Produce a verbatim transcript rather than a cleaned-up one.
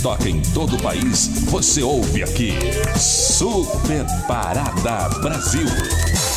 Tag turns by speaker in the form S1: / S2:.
S1: toca em todo o país, você ouve aqui. Super Parada Brasil.